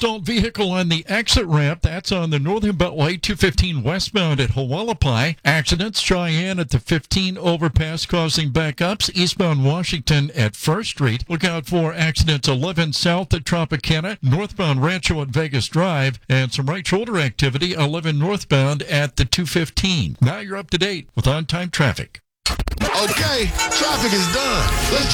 stalled vehicle on the exit ramp. That's on the Northern Beltway 215 westbound at Hualapai. Accidents, Cheyenne at the 15 overpass causing backups. Eastbound Washington at First Street. Look out for accidents 11 south at Tropicana. Northbound Rancho at Vegas Drive. And some right shoulder activity 11 northbound at the 215. Now you're up to date with on-time traffic. Okay, traffic is done. Let's